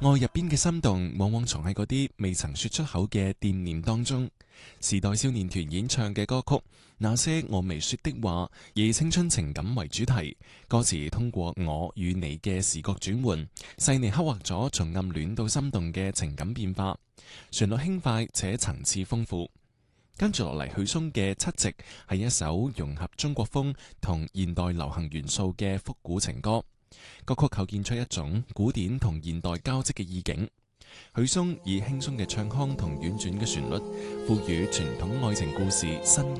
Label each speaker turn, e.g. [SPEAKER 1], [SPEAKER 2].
[SPEAKER 1] 愛入邊嘅心動，往往藏喺嗰啲未曾說出口嘅惦念當中。時代少年團演唱嘅歌曲《那些我未說的話》，以青春情感為主題，歌詞通過我與你嘅視覺轉換，細膩刻畫咗從暗戀到心動嘅情感變化，旋律輕快且層次豐富。跟住落嚟，許嵩嘅《七夕》係一首融合中國風同現代流行元素嘅復古情歌。歌曲構建出一種古典同現代交織嘅意境。許嵩以輕鬆嘅唱腔同婉轉嘅旋律，賦予傳統愛情故事新